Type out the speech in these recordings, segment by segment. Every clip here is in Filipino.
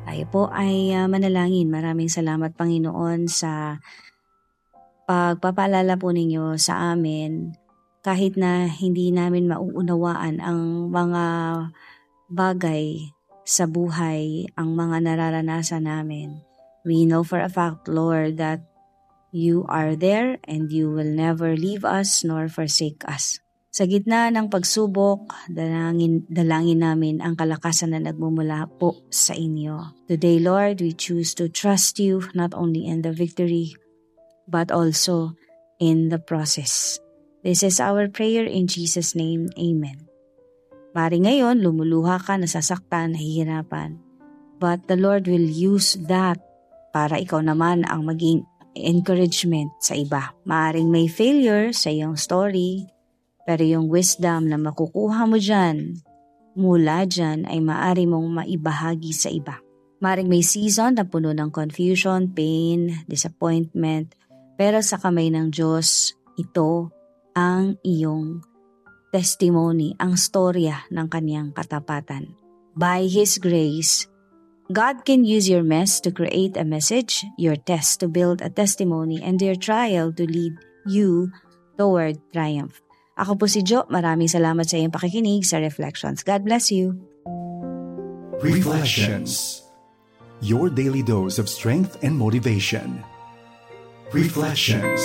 Tayo po ay manalangin. Maraming salamat, Panginoon, sa pagpapaalala po ninyo sa amin. Kahit na hindi namin mauunawaan ang mga bagay sa buhay, ang mga nararanasan namin. We know for a fact, Lord, that you are there and you will never leave us nor forsake us. Sa gitna ng pagsubok, dalangin namin ang kalakasan na nagmumula po sa inyo. Today, Lord, we choose to trust you not only in the victory, but also in the process. This is our prayer in Jesus' name. Amen. Mari ngayon, lumuluha ka, nasasaktan, nahihirapan. But the Lord will use that para ikaw naman ang maging encouragement sa iba. Maaring may failure sa iyong story, pero yung wisdom na makukuha mo dyan, mula dyan ay maaari mong maibahagi sa iba. Maring may season na puno ng confusion, pain, disappointment, pero sa kamay ng Diyos, ito ang iyong testimony, ang storya ng kaniyang katapatan. By His grace, God can use your mess to create a message, your test to build a testimony, and your trial to lead you toward triumph. Ako po si Jo. Maraming salamat sa iyong pakikinig sa Reflections. God bless you. Reflections. Your daily dose of strength and motivation. Reflections.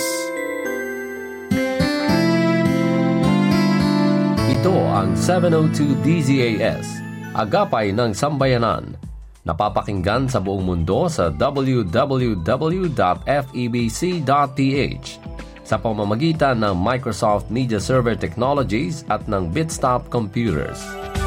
Ito ang 702 DZAS, Agapay ng Sambayanan. Napapakinggan sa buong mundo sa www.febc.ph sa pamamagitan ng Microsoft Media Server Technologies at ng Bitstop Computers.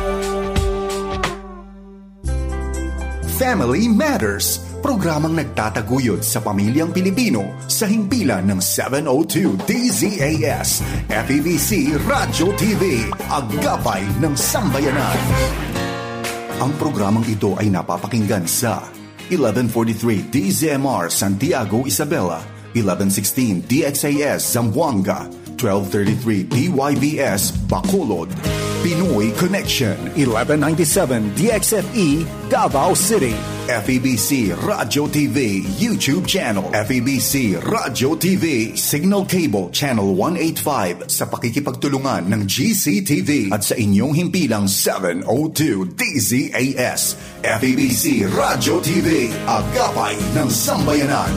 Family Matters, programang nagtataguyod sa pamilyang Pilipino sa himpilan ng 702 DZAS, FEBC Radio TV, Agapay ng Sambayanan. Ang programang ito ay napapakinggan sa 1143 DZMR Santiago, Isabela, 1116 DXAS Zamboanga, 1233 DYBS Bacolod, Pinoy Connection, 1197 DXFE Davao City, FEBC Radio TV YouTube channel, FEBC Radio TV Signal Cable Channel 185 sa pakikipagtulungan ng GCTV at sa inyong himpilang 702 DZAS, FEBC Radio TV, Agapay ng Sambayanan.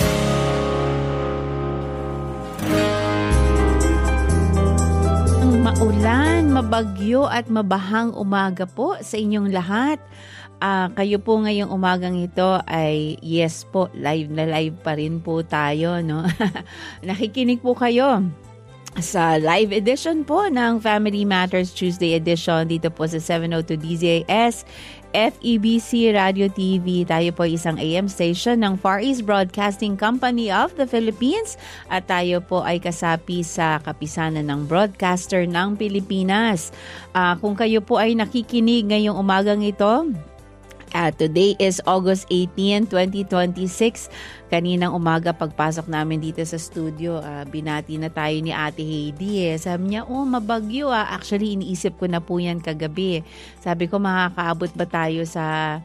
Maulan, mabagyo at mabahang umaga po sa inyong lahat. Kayo po ngayong umagang ito ay yes po, live na live pa rin po tayo, no? Nakikinig po kayo sa live edition po ng Family Matters Tuesday edition dito po sa 702 DZAS FEBC Radio TV. Tayo po isang AM station ng Far East Broadcasting Company of the Philippines at tayo po ay kasapi sa kapisanan ng broadcaster ng Pilipinas. Kung kayo po ay nakikinig ngayong umagang ito, today is August 18, 2026. Kaninang umaga pagpasok namin dito sa studio, binati na tayo ni Ate Heidi. Sabi niya, mabagyo. Actually, iniisip ko na po yan kagabi. Sabi ko, makakaabot ba tayo sa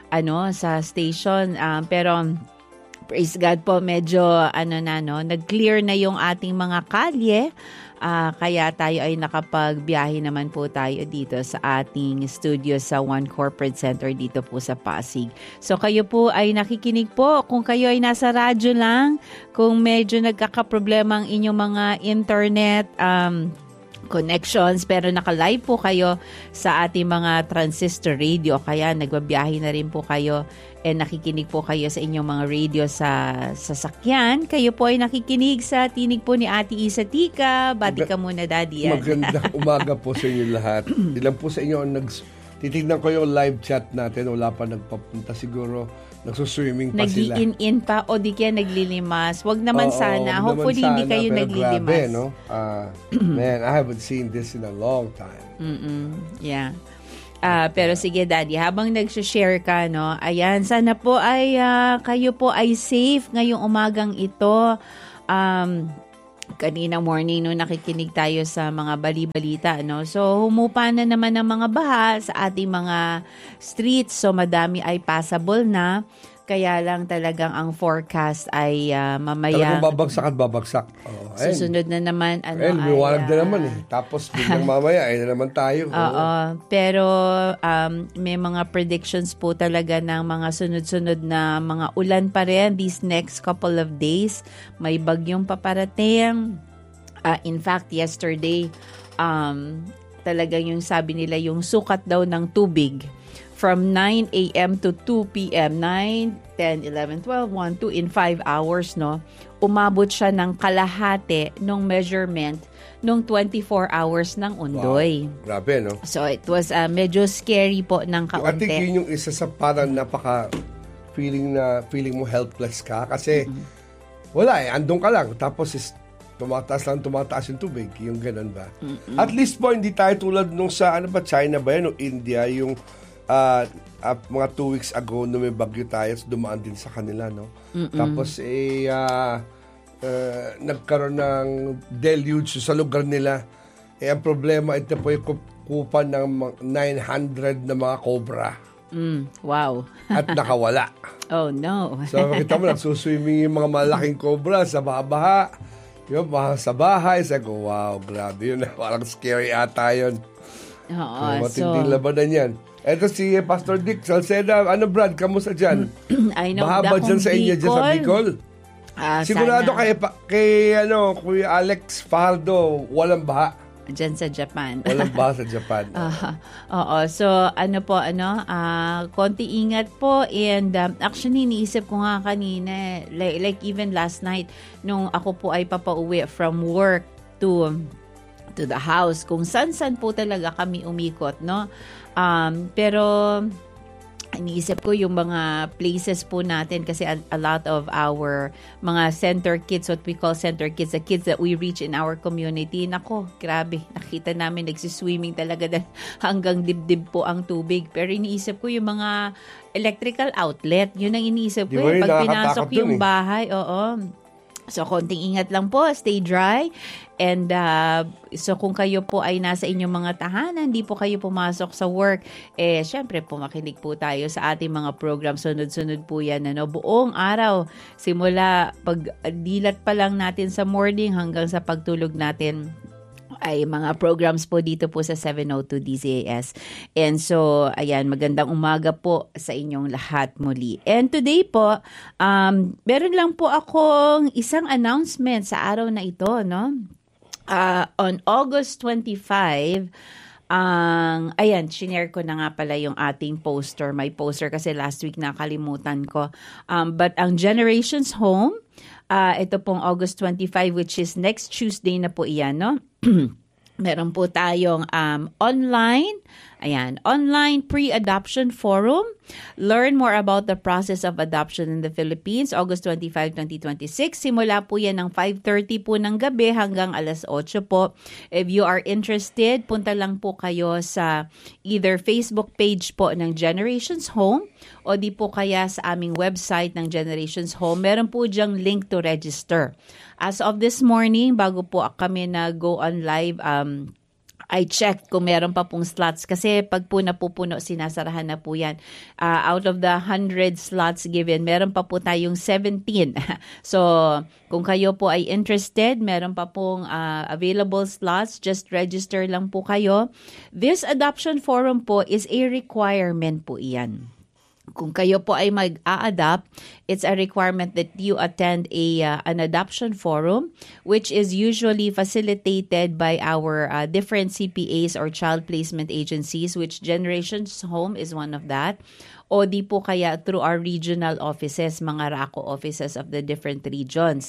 station? Pero praise God po, medyo nag-clear na yung ating mga kalye. Kaya tayo ay nakapagbiyahe naman po tayo dito sa ating studio sa One Corporate Center dito po sa Pasig. So kayo po ay nakikinig po. Kung kayo ay nasa radyo lang, kung medyo nagkakaproblema ang inyong mga internet connections, pero naka-live po kayo sa ating mga transistor radio, kaya nagbabiyahe na rin po kayo nakikinig po kayo sa inyong mga radio sa sasakyan. Kayo po ay nakikinig sa tinig po ni Ate Isa Tika. Bati ka muna, Daddy. Magandang umaga po sa inyo lahat. Ilan po sa inyo titignan ko yung live chat natin. Wala pa nagpapunta siguro. Nagsuswimming pa sila. Nag-in pa o di kaya naglilimas. Wag naman sana. Hopefully hindi kayo naglilimas. Grabe, no? Man, I haven't seen this in a long time. Yeah. Pero sige, Daddy, habang nag-share ka, no, ayan, sana po ay kayo po ay safe ngayong umagang ito. kanina morning nung nakikinig tayo sa mga bali-balita, no? So, humupa na naman ang mga baha sa ating mga streets. So, madami ay passable na. Kaya lang talagang ang forecast ay mamaya. Talagang babagsak at babagsak. Susunod na naman. Liwanag na naman eh. Tapos biglang mamaya, na naman tayo. Oo. Pero may mga predictions po talaga ng mga sunod-sunod na mga ulan pa rin these next couple of days. May bagyong paparating. In fact, yesterday, talagang yung sabi nila, yung sukat daw ng tubig from 9 a.m. to 2 p.m., 9, 10, 11, 12, 1, 2, in 5 hours, no? Umabot siya ng kalahati ng measurement nung 24 hours ng Ondoy. Wow. Grabe, no? So, it was medyo scary po ng kaunti. I think yun yung isa sa parang napaka feeling mo helpless ka kasi wala andun ka lang. Tapos tumataas yung tubig. Yung ganun ba? At least po, hindi tayo tulad nung sa, China ba yan o India, yung mga 2 weeks ago na may bagyo tayo, dumaan din sa kanila, no? Tapos nagkaroon ng deluge sa lugar nila. Ang problema, ito po yung kupan ng 900 na mga cobra. Wow. At nakawala. Oh, no. So, makita mo, nagsuswimming yung mga malaking cobra sa baha. Yung sa bahay. Sabi ko, wow, grabe yun. Parang scary ata yun. Oo. Matinding labanan yan. Ito si Pastor Dick Salceda. Ano, Brad? Kamusta dyan? I know, baha ba dyan sa inyo, dyan sa Bicol? Sigurado kay Kuya Alex Fajardo, walang baha. Dyan sa Japan. Walang baha sa Japan. Oo. So, konti ingat po. And actually, niisip ko nga kanina, like even last night, nung ako po ay papauwi from work to the house, kung san-san po talaga kami umikot, no? Pero iniisip ko yung mga places po natin kasi a lot of our mga center kids, what we call center kids, the kids that we reach in our community, nako, grabe, nakita namin nagsiswimming talaga hanggang dibdib po ang tubig. Pero iniisip ko yung mga electrical outlet, yun ang iniisip ko. Pag pinasok yung bahay, oo. So, konting ingat lang po. Stay dry. And so, kung kayo po ay nasa inyong mga tahanan, hindi po kayo pumasok sa work, syempre po makinig po tayo sa ating mga program. Sunod-sunod po yan. Buong araw, simula pagdilat pa lang natin sa morning hanggang sa pagtulog natin, ay mga programs po dito po sa 702 DZAS. And so, ayan, magandang umaga po sa inyong lahat muli. And today po, meron lang po akong isang announcement sa araw na ito, no? On August 25, ayan, shinare ko na nga pala yung ating poster. May poster kasi last week nakalimutan ko. But ang Generations Home, ito pong August 25, which is next Tuesday na po iyan, no? Meron po tayong online pre-adoption forum. Learn more about the process of adoption in the Philippines, August 25, 2026. Simula po yan ng 5:30 po ng gabi hanggang alas 8 po. If you are interested, punta lang po kayo sa either Facebook page po ng Generations Home o di po kaya sa aming website ng Generations Home. Meron po diyang link to register. As of this morning, bago po kami na-go on live, I checked kung meron pa pong slots kasi pag po napupuno, sinasarahan na po yan. Out of the 100 slots given, meron pa po tayong 17. So, kung kayo po ay interested, meron pa pong available slots. Just register lang po kayo. This adoption forum po is a requirement po iyan. Kung kayo po ay mag-a-adopt, it's a requirement that you attend an adoption forum, which is usually facilitated by our different CPAs or child placement agencies, which Generations Home is one of that. O di po kaya through our regional offices, mga RACO offices of the different regions.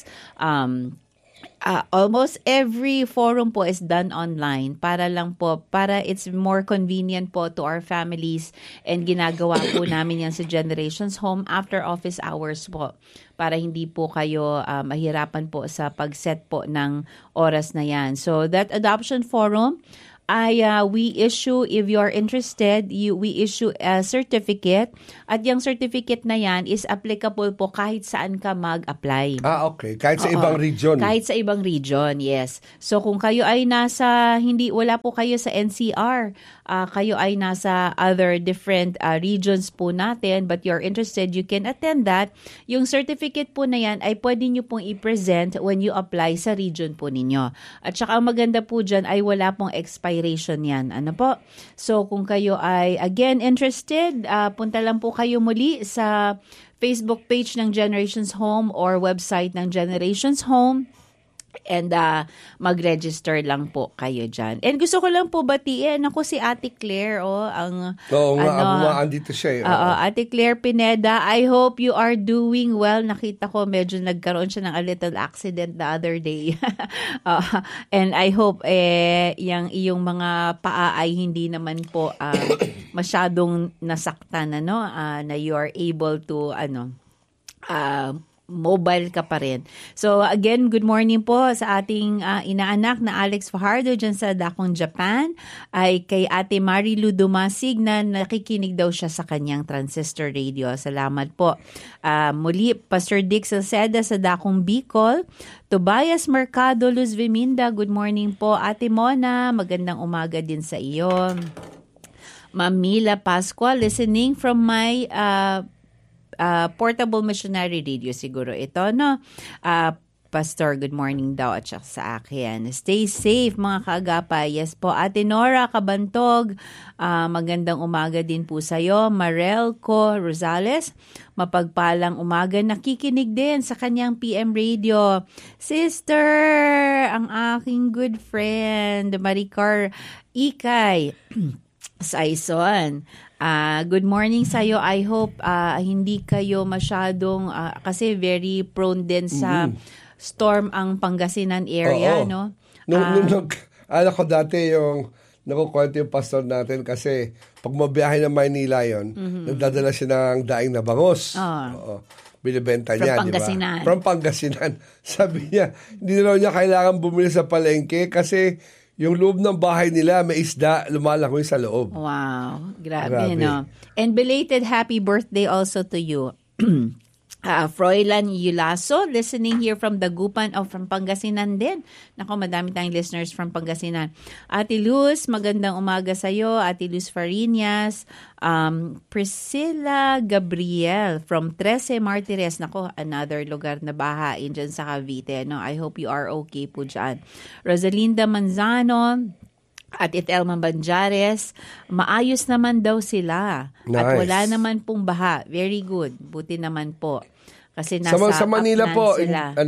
Almost every forum po is done online para it's more convenient po to our families, and ginagawa po namin yan sa Generations Home after office hours po para hindi po kayo mahirapan po sa pag-set po ng oras na yan. So that adoption forum, we issue, if you're interested, we issue a certificate. At yung certificate na yan is applicable po kahit saan ka mag-apply. Okay. Kahit sa ibang region. Kahit sa ibang region, yes. So kung kayo ay wala po kayo sa NCR, kayo ay nasa other different regions po natin, but you're interested, you can attend that. Yung certificate po na yan ay pwede nyo pong i-present when you apply sa region po ninyo. At saka ang maganda po dyan ay wala pong expiration yan. Ano po? So kung kayo ay again interested, punta lang po kayo muli sa Facebook page ng Generations Home or website ng Generations Home. And mag-register lang po kayo dyan. And gusto ko lang po batiin ako si Ate Claire. Andito siya. Ate Claire Pineda, I hope you are doing well. Nakita ko medyo nagkaroon siya ng a little accident the other day. And I hope yung iyong mga paa ay hindi naman po masyadong nasaktan, na you are able to mobile ka pa rin. So again, good morning po sa ating inaanak na Alex Fajardo dyan sa Dakong, Japan. Ay kay Ate Marilu Dumasig na nakikinig daw siya sa kanyang transistor radio. Salamat po. Muli, Pastor Dick Salceda sa Dakong, Bicol. Tobias Mercado, Luz Viminda, good morning po. Ate Mona, magandang umaga din sa iyo. Mamila Pascual, listening from my portable missionary radio siguro ito, no? Pastor, good morning daw at saka sa akin. Stay safe mga kaagapay. Yes po. Ate Nora Kabantog, magandang umaga din po sa'yo. Marelco Rosales, mapagpalang umaga. Nakikinig din sa kanyang PM radio. Sister, ang aking good friend, Maricar Ikay, Saison. Good morning sa'yo. I hope hindi kayo masyadong, kasi very prone din sa storm ang Pangasinan area, no? Alam ko dati yung nakukwento yung pastor natin kasi pag mabiyahe ng Maynila yon, nagdadala siya ng daing na bangos. Binibenta niya, di ba? From Pangasinan. Sabi niya, hindi na niya kailangan bumili sa palengke kasi yung loob ng bahay nila, may isda, lumalangoy sa loob. Wow. Grabe. No? And belated happy birthday also to you. Froilan Yulaso, listening here from Dagupan from Pangasinan din. Nako, madami tayong listeners from Pangasinan. Ate Luz, magandang umaga sa iyo. Ate Luz Farinas, Priscilla Gabriel from 13 Martires. Nako, another lugar na bahain dyan sa Cavite. No? I hope you are okay po dyan. Rosalinda Manzano, at Itelma Banjares, maayos naman daw sila. Nice. At wala naman pong baha. Very good. Buti naman po. Kasi nasa sa Manila po, sila.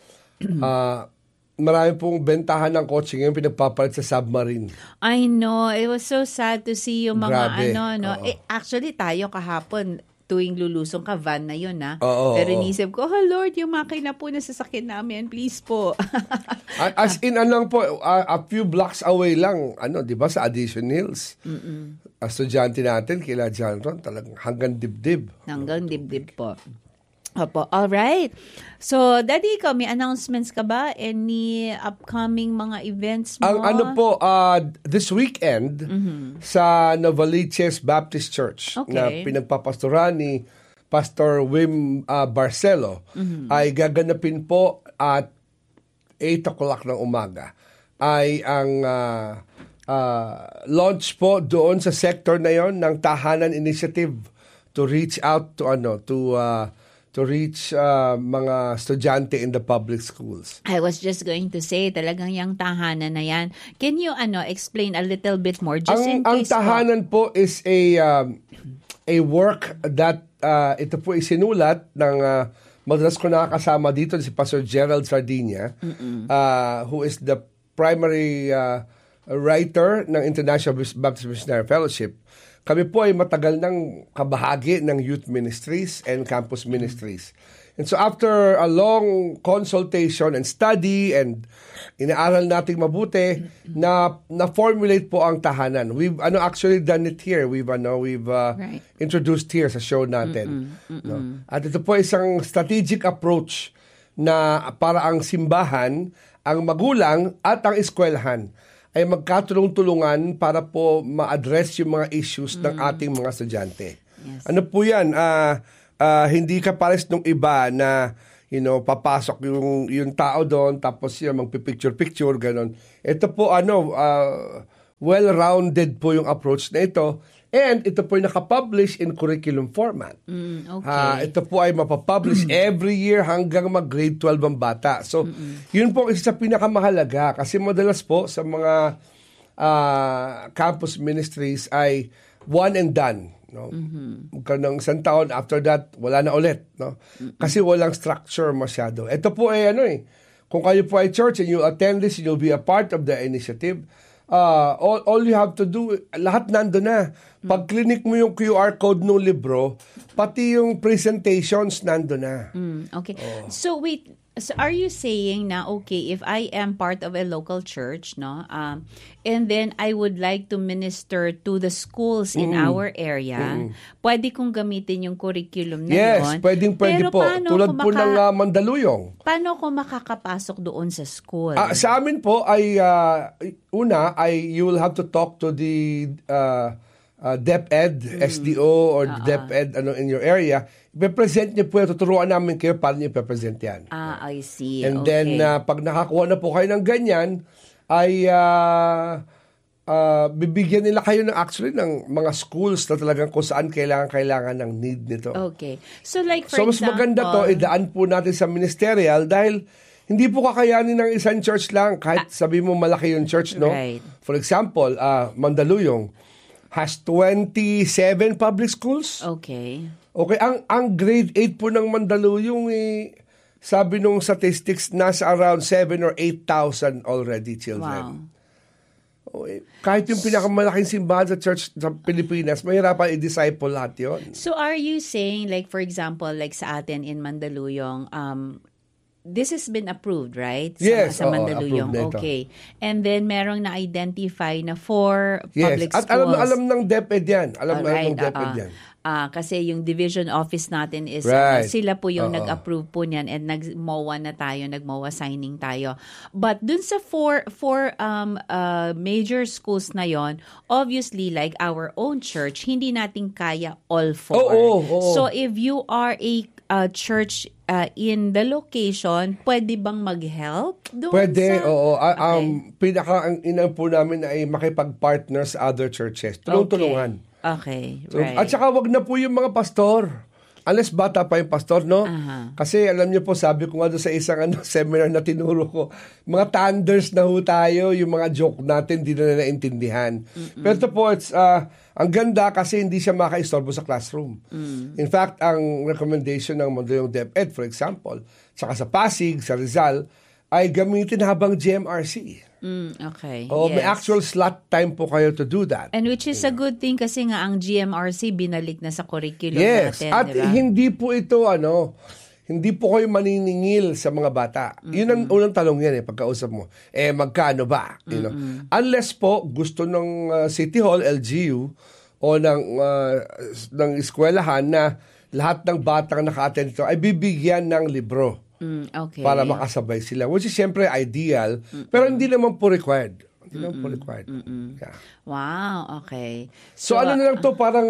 Marami pong bentahan ng kotse ngayon pinagpapalit sa submarine. I know. It was so sad to see yung mga Grabe. Actually, tayo kahapon, tuwing lulusong ka, van na yun, ha? Pero inisip ko, Lord, yung makina po na sasakyan namin, please po. As in, a few blocks away lang, di ba, sa Addition Hills. Estudyante natin, kila Janron, talagang hanggang dibdib. Hanggang dibdib po. Opo, alright. So, Daddy, ikaw, may announcements ka ba? Any upcoming mga events mo? This weekend, sa Novaliches Baptist Church, na pinagpapastoran ni Pastor Wim Barcelo, ay gaganapin po at 8 o'clock ng umaga. Ay ang launch po doon sa sector na yon ng Tahanan Initiative to reach out to reach mga estudyante in the public schools. I was just going to say, talagang yung tahanan na yan. Can you explain a little bit more? Just in case ang tahanan po is a work that ito po isinulat ng madalas ko nakakasama dito si Pastor Gerald Sardinia, who is the primary writer ng International Baptist Missionary Fellowship. Kami po ay matagal ng kabahagi ng youth ministries and campus ministries. And so after a long consultation and study and inaaral nating mabuti, na-formulate po ang tahanan. We've actually done it here. We've introduced here sa show natin. No? At ito po isang strategic approach na para ang simbahan, ang magulang at ang eskwelahan ay magkatulong-tulungan para po ma-address yung mga issues ng ating mga estudyante. Yes. Ano po yan? Hindi ka pares nung iba na papasok yung tao doon tapos magpipicture-picture, ganon. Ito po well-rounded po yung approach na ito. And ito po ay nakapublish in curriculum format. Okay. Ito po ay mapapublish every year hanggang mag-grade 12 ang bata. So, yun po ang isa sa pinakamahalaga. Kasi madalas po sa mga campus ministries ay one and done. No? Magkaroon ng isang taon, after that, wala na ulit. No? Kasi walang structure masyado. Ito po ay kung kayo po ay church and you attend this, you'll be a part of the initiative. All you have to do, lahat nando na. Pag clinic mo yung QR code ng libro, pati yung presentations nando na. Okay. So wait, so are you saying na okay, if I am part of a local church, no, and then I would like to minister to the schools in our area, pwede kong gamitin yung curriculum na Yes, yun? pwede po. Tulad po ng Mandaluyong. Paano ko makakapasok doon sa school? Sa amin po ay you will have to talk to the DepEd, SDO or DepEd in your area. I-present niyo po, tuturuan namin kayo paano niyo i-present yan. I see. And okay. then pag nakakuha na po kayo ng ganyan, ay bibigyan nila kayo ng mga schools na talagang kung saan kailangan ng need nito. Okay. So like for mas example, maganda to, idaan po natin sa ministerial dahil hindi po kakayanin ng isang church lang kahit sabi mo malaki yung church, no? Right. For example, Mandaluyong has 27 public schools. Okay. Okay, ang grade 8 po ng Mandaluyong sabi nung statistics nasa around 7 or 8,000 already children. Wow. Okay. Kahit yung pinakamalaking simbahan sa church sa Pilipinas, mahirapan i-disciple lahat yun. So are you saying like for example like sa atin in Mandaluyong, this has been approved, right? Yes, sa Mandaluyong. Okay. And then merong na-identify na 4 public schools. At alam ng DepEd yan. Alam ng DepEd yan. Kasi yung division office natin is sila po yung nag-approve po niyan and nag-MOA na tayo, nag-MOA signing tayo. But dun sa four major schools na yon, obviously like our own church, hindi natin kaya all 4. So if you are a church in the location, pwede bang mag-help doon? Pwede, oo. Okay. Ang inang po namin ay makipag-partner sa other churches. Tulong-tulungan. Okay, So, right. at saka wag na po yung mga pastor. Unless bata pa yung pastor, no? Kasi alam niyo po, sabi ko nga doon sa isang seminar na tinuro ko, mga thunders na ho tayo, yung mga joke natin, di na naintindihan. Pero ito po, ang ganda kasi hindi siya makaistorbo sa classroom. In fact, ang recommendation ng Mandaluyong DepEd, for example, saka sa Pasig, sa Rizal, ay gamitin habang GMRC. Okay. Yes. May actual slot time po kayo to do that. And which is a good thing kasi nga ang GMRC binalik na sa curriculum Yes. natin. At diba? hindi po ito, hindi po kayo maniningil sa mga bata. Yun ang unang tanong yan pagkausap mo. Magkano ba? Unless po gusto ng City Hall, LGU, o ng eskwelahan na lahat ng batang naka-attend ito ay bibigyan ng libro. Okay. Para makasabay sila. Which is siyempre ideal, pero hindi naman po required. Yeah. Wow, okay. So ano na lang to, parang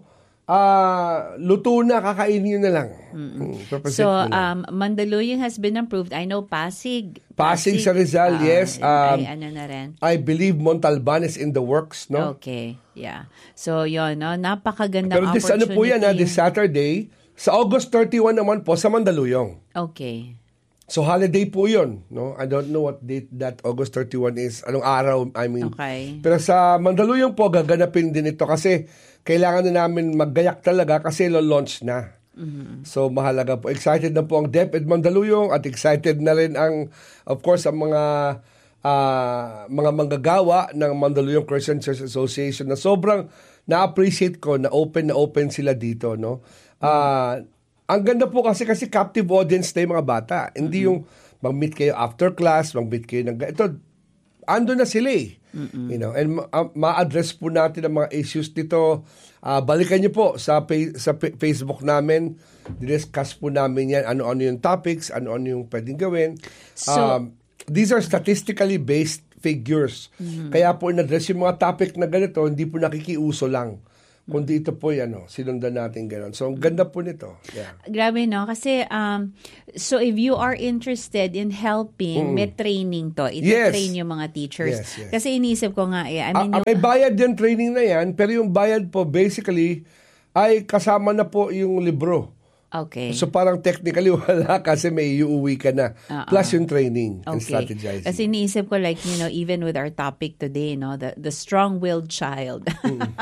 luto na, kakainin na lang. So, Mandaluyong has been approved. I know Pasig sa Rizal, yes. Ano na rin? I believe Montalban is in the works, no? Okay, yeah. So, yun, no? Napakagandang Pero opportunity. po yan, this Saturday, sa August 31 naman po, sa Mandaluyong. Okay. So, holiday po yun, no? I don't know what date that August 31 is. Anong araw, I mean. Okay. Pero sa Mandaluyong po, gaganapin din ito kasi kailangan na namin maggayak talaga kasi launch na. So, mahalaga po. Excited na po ang DepEd Mandaluyong at excited na rin of course, ang mga manggagawa ng Mandaluyong Christian Church Association na sobrang na-appreciate ko na open sila dito, no? Ang ganda po kasi captive audience na yung mga bata. Hindi yung mag-meet kayo after class, mag-meet kayo ito, ando na sila and ma-address po natin ang mga issues dito. Balikan niyo po sa Facebook namin. Discuss po namin yan. Ano-ano yung topics, ano-ano yung pwedeng gawin. So, these are statistically based figures. Kaya po in-address yung mga topic na ganito, hindi po nakikiuso lang. Kundi ito po sinundan natin gano'n. So, ang ganda po nito. Yeah. Grabe, no? Kasi, so if you are interested in helping, may training to. Ito-train yung mga teachers. Yes. Kasi inisip ko nga, may bayad yung training na yan, pero yung bayad po, basically, ay kasama na po yung libro. Okay. So parang technically wala kasi may iuwi ka na. Plus yung training and strategizing. Kasi iniisip ko even with our topic today, no, the strong-willed child.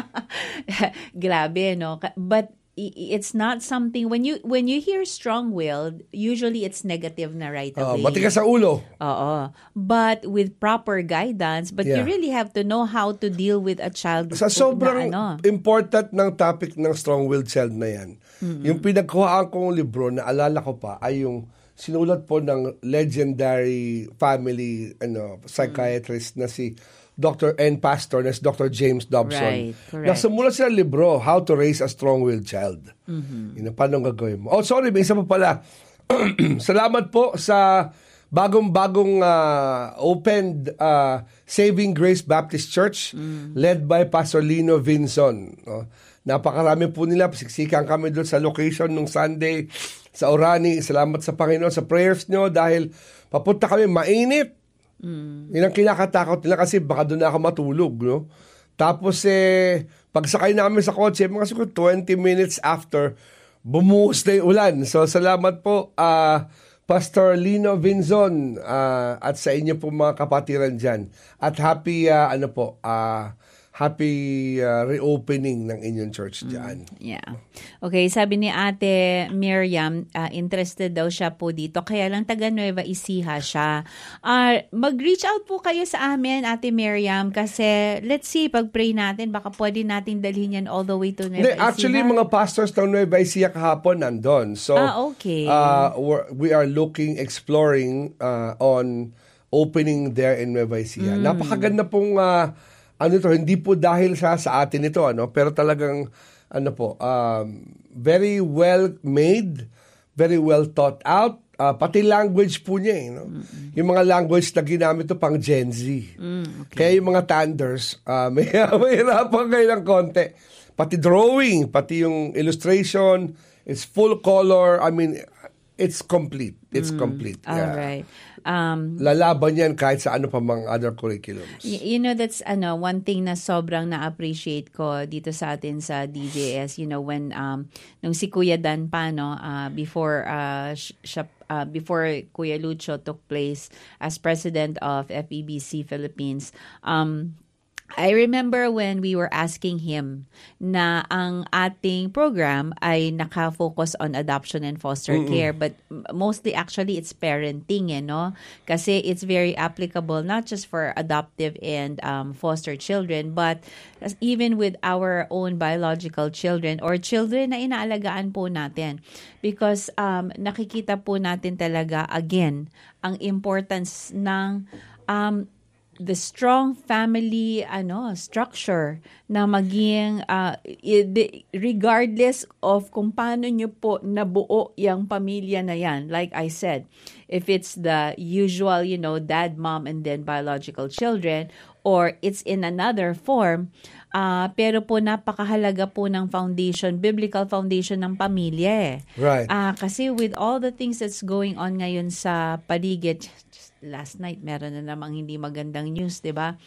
Grabe, no? But it's not something when you hear strong-willed, usually it's negative na right away. Matigas sa ulo. Oo. But with proper guidance, you really have to know how to deal with a child. Sa sobrang important ng topic ng strong-willed child na yan. Yung pinagkuhaan kong libro na alala ko pa ay yung sinulat po ng legendary family psychiatrist na si Dr. N. Pastor, na si Dr. James Dobson. Right, correct. Nasumulat sila libro, How to Raise a Strong-Willed Child. Paano gagawin mo? Sorry, may isa pa pala. Salamat po sa bagong-bagong opened Saving Grace Baptist Church led by Pastor Lino Vinson. Napakarami po nila. Siksikan kami doon sa location nung Sunday sa Orani. Salamat sa Panginoon sa prayers nyo dahil papunta kami mainit. Yun ang kinakatakot nila kasi baka doon na ako matulog, no? Tapos pagsakay namin sa kotse, mga siguro 20 minutes after, bumuhos na yung ulan. So salamat po Pastor Lino Vinzon at sa inyo po mga kapatiran dyan. At happy happy reopening ng inyong church dyan. Yeah. Okay, sabi ni Ate Miriam, interested daw siya po dito. Kaya lang taga Nueva Ecija siya. Mag-reach out po kayo sa amin, Ate Miriam, kasi let's see, pag-pray natin, baka pwede natin dalhin yan all the way to Nueva Ecija. Actually, mga pastors ng Nueva Ecija kahapon nandun. So, okay. We are exploring on opening there in Nueva Ecija. Napakaganda pong hindi po dahil sa atin ito, pero talagang very well made, very well thought out, pati language po niya yung mga language na ginamit ito pang Gen Z. Okay. Kaya yung mga Tanders, may hirapan kayo ng konti. Pati drawing, pati yung illustration, it's full color. I mean, it's complete. It's complete. All right. Lalaban yan kahit sa pa mga other curriculums. That's one thing na sobrang na-appreciate ko dito sa atin sa DJS, when nung si Kuya Dan pa, before before Kuya Lucho took place as president of FEBC Philippines, I remember when we were asking him na ang ating program ay naka-focus on adoption and foster care, but mostly actually it's parenting, Kasi it's very applicable not just for adoptive and foster children, but even with our own biological children or children na inaalagaan po natin. Because nakikita po natin talaga, again, ang importance ng the strong family structure na maging regardless of kung paano nyo po nabuo yung pamilya na yan. Like I said, if it's the usual, dad, mom, and then biological children, or it's in another form, pero po napakahalaga po ng foundation, biblical foundation ng pamilya. Right. Kasi with all the things that's going on ngayon sa paligid, last night meron na namang hindi magandang news, 'di ba?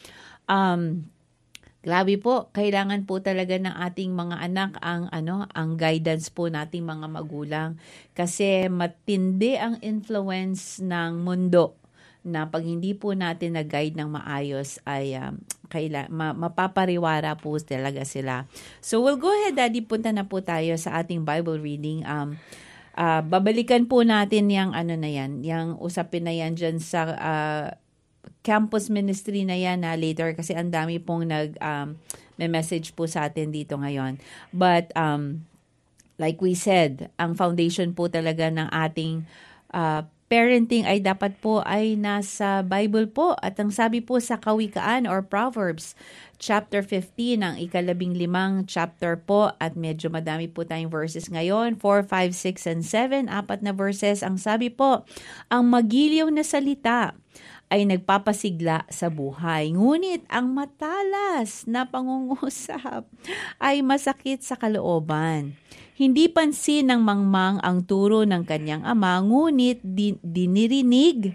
Grabe po, kailangan po talaga ng ating mga anak ang guidance po nating mga magulang kasi matindi ang influence ng mundo na pag hindi po natin na-guide ng maayos ay mapapariwara po talaga sila. So we'll go ahead, Daddy, punta na po tayo sa ating Bible reading. Babalikan po natin yung yung usapin na yan dyan sa campus ministry na yan later kasi ang dami pong may message po sa atin dito ngayon. But like we said, ang foundation po talaga ng ating parenting ay dapat po ay nasa Bible po. At ang sabi po sa Kawikaan or Proverbs, chapter 15, ang 15 chapter po, at medyo madami po tayong verses ngayon, 4, 5, 6, and 7, 4 na verses. Ang sabi po, ang magiliw na salita ay nagpapasigla sa buhay. Ngunit ang matalas na pangungusap ay masakit sa kalooban. Hindi pansin ng mangmang ang turo ng kanyang ama, ngunit dinirinig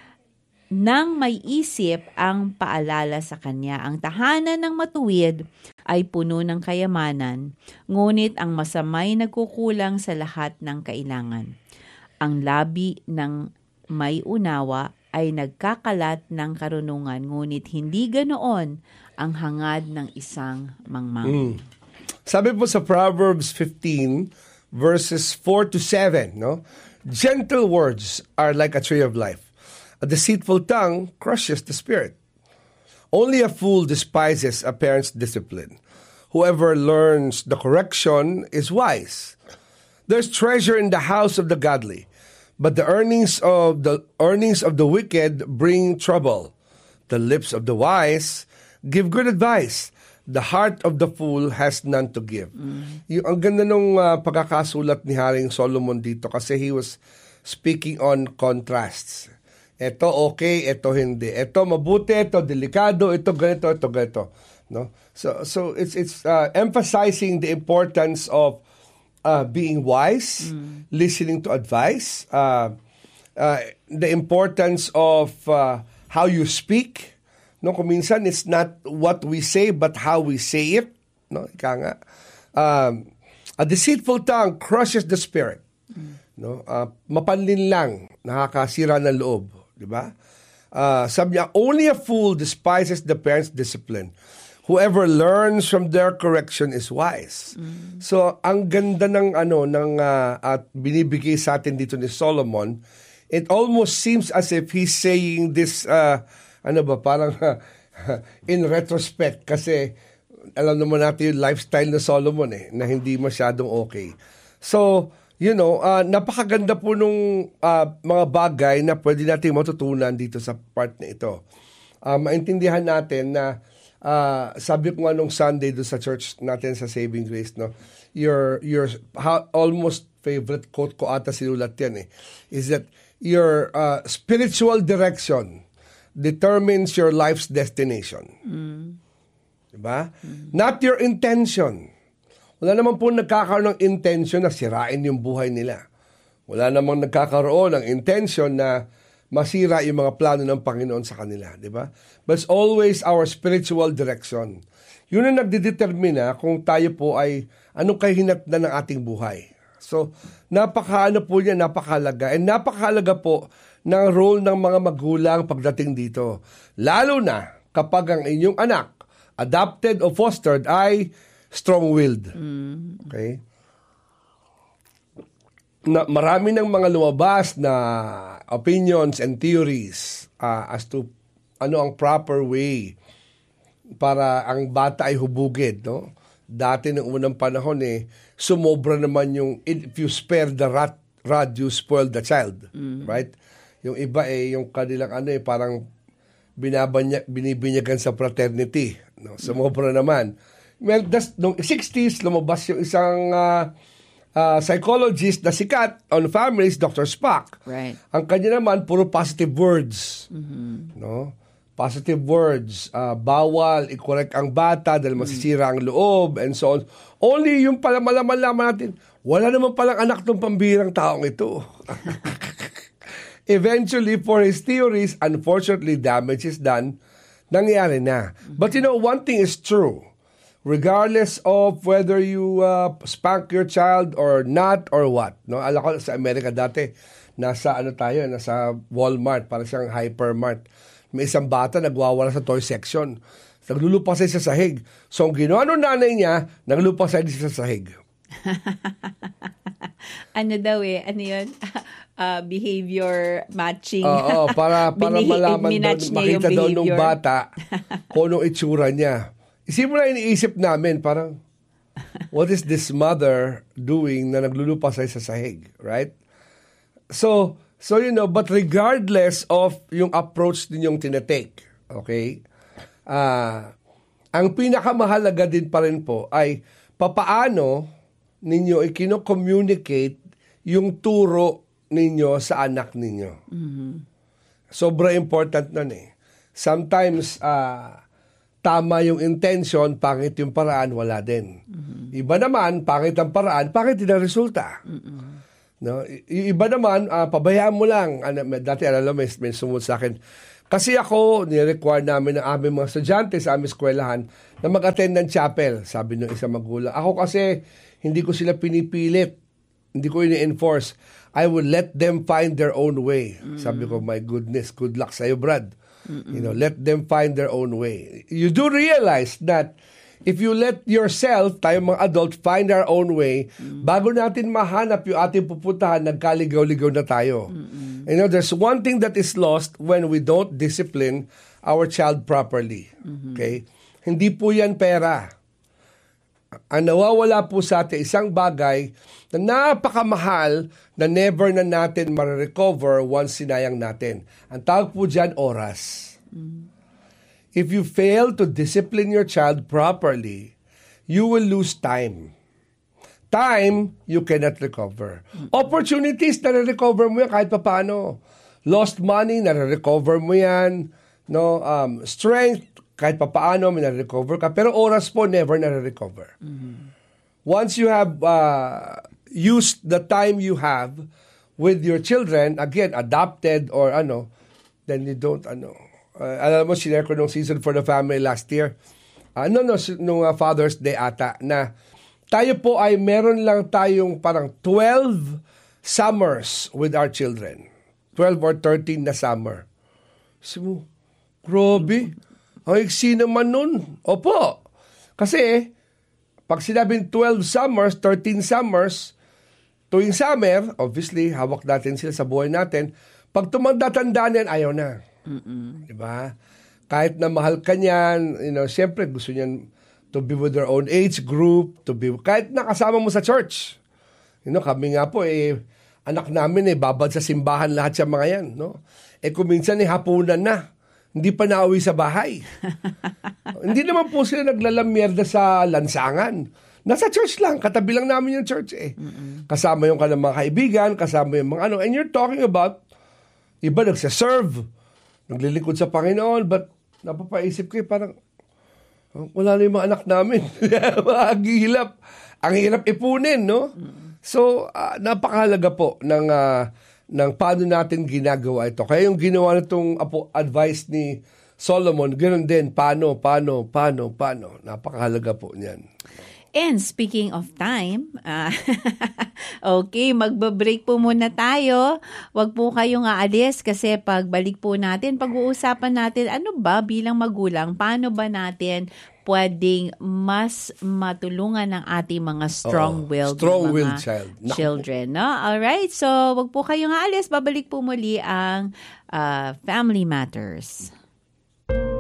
ng may isip ang paalala sa kanya. Ang tahanan ng matuwid ay puno ng kayamanan, ngunit ang masamay nagkukulang sa lahat ng kailangan. Ang labi ng may unawa ay nagkakalat ng karunungan, ngunit hindi ganoon ang hangad ng isang mangmang. Sabi po sa Proverbs 15, verses 4 to 7, no? Gentle words are like a tree of life. A deceitful tongue crushes the spirit. Only a fool despises a parent's discipline. Whoever learns the correction is wise. There's treasure in the house of the godly, but the earnings of the wicked bring trouble. The lips of the wise give good advice. The heart of the fool has none to give. Ang ganda nung pagkakasulat ni Haring Solomon dito kasi he was speaking on contrasts. Ito okay, ito hindi. Ito mabuti, ito delikado, ito ganito. No? So it's emphasizing the importance of being wise, listening to advice, the importance of how you speak. No, kung minsan it's not what we say but how we say it. No, ika nga. A deceitful tongue crushes the spirit. No, mapanlin lang, nakakasira ng loob, di ba? Sabi niya, only a fool despises the parents' discipline. Whoever learns from their correction is wise. So, ang ganda ng at binibigay sa atin dito ni Solomon, it almost seems as if he's saying this parang in retrospect kasi alam naman natin yung lifestyle na Solomon na hindi masyadong okay. So, napakaganda po nung mga bagay na pwede natin matutunan dito sa part na ito. Maintindihan natin na sabi ko nga nung Sunday doon sa church natin sa Saving Grace, no, your almost favorite quote ko ata sinulat yan is that your spiritual direction determines your life's destination. Diba? Not your intention. Wala naman po nagkakaroon ng intention na sirain yung buhay nila. Wala namang nagkakaroon ng intention na masira yung mga plano ng Panginoon sa kanila. Diba? But it's always our spiritual direction. Yun ang nagdedetermina kung tayo po ay anong kahinatnan ng ating buhay. So, napakahalaga. And napakahalaga po ng role ng mga magulang pagdating dito. Lalo na kapag ang inyong anak, adopted o fostered, ay strong-willed. Okay? Marami ng mga lumabas na opinions and theories as to ano ang proper way para ang bata ay hubugid, no? Dati ng unang panahon sumobra naman yung if you spare the rod, you spoil the child. Right? Yung iba yung kanilang parang binibinyagan sa fraternity. No? Sumobra naman. Well, noong 60s, lumabas yung isang psychologist na sikat on families, Dr. Spock. Right. Ang kanya naman, puro positive words. No? Positive words. Bawal i-correct ang bata dahil masisira ang loob and so on. Only yung pala malaman natin, wala naman palang anak ng pambirang taong ito. Eventually, for his theories, unfortunately, damage is done. Nangyari na. But one thing is true. Regardless of whether you spank your child or not or what. No? Alam ko sa Amerika dati, nasa Walmart, parang siyang hypermart. May isang bata nagwawala sa toy section. Naglulupasay sa sahig. So, ang ginawa ng nanay niya, naglupasay din sa sahig. Ano daw ano yun? Behavior matching. Oo, para malaman daw, makita daw nung bata kung anong itsura niya. Isipin mo na iniisip namin, parang, what is this mother doing na naglulupasay sa sahig, right? So but regardless of yung approach ninyong tinetake, okay, ang pinakamahalaga din pa rin po ay papaano ninyo i-communicate yung turo ninyo sa anak ninyo. Sobra important nun eh. Sometimes, tama yung intention, pangit yung paraan, wala din. Iba naman, pangit ang paraan, pangit din ang resulta. No? Iba naman, pabayaan mo lang. Dati, alam mo, may sumunod sa akin. Kasi ako, ni-require namin ng aming mga estudyante sa aming eskwelahan na mag-attend ng chapel, sabi ng isang magulang. Ako kasi, hindi ko sila pinipilit. Hindi ko ini-enforce. I will let them find their own way. Sabi ko, my goodness, good luck sa'yo, Brad. Let them find their own way. You do realize that if you let yourself, tayo mga adult, find our own way, bago natin mahanap yung ating pupuntahan, nagkaligaw-ligaw na tayo. There's one thing that is lost when we don't discipline our child properly. Okay? Hindi po yan pera. Ang nawawala po sa atin, isang bagay na napakamahal na never na natin ma-recover once sinayang natin. Ang tawag po dyan, oras. If you fail to discipline your child properly, you will lose time. Time, you cannot recover. Opportunities, nare-recover mo yan kahit paano. Lost money, nare-recover mo yan. No, strength, kahit paano, may nare-recover ka. Pero oras po, never nare-recover. Once you have used the time you have with your children, again, adopted or then you don't, alam mo, sinare ko nung Season for the Family last year. Nung Father's Day ata, na tayo po ay meron lang tayong parang 12 summers with our children. 12 or 13 na summer. So, grabe. Ang iksi naman nun. Opo. Kasi, pag sinabing 12 summers, 13 summers, tuwing summer, obviously, hawak natin sila sa buhay natin. Pag tumanda-tanda niyan, ayaw na. Diba? Kahit na mahal ka niyan, siyempre gusto niyan to be with their own age group, kahit nakasama mo sa church. Kami nga po, anak namin, babad sa simbahan lahat sa mga yan. No? Kung minsan, hapunan na. Hindi pa nauwi sa bahay. Hindi naman po sila naglalamierda sa lansangan. Nasa church lang. Katabi lang namin yung church Kasama yung kanilang mga kaibigan, kasama yung mga and you're talking about, iba nagsaserve, naglilingkod sa Panginoon, but napapaisip ko parang, wala na yung mga anak namin. Maghihilap. Ang hirap ipunin, no? So, napakahalaga po ng paano natin ginagawa ito. Kaya yung ginawa nitong advice ni Solomon, ganoon din, paano. Napakahalaga po niyan. And speaking of time, okay, magba-break po muna tayo. Huwag po kayong aalis kasi pagbalik po natin, pag-uusapan natin, ano ba bilang magulang, paano ba natin pwedeng mas matulungan ng ating mga strong-willed children. No? Alright, so huwag po kayong aalis. Babalik po muli ang Family Matters.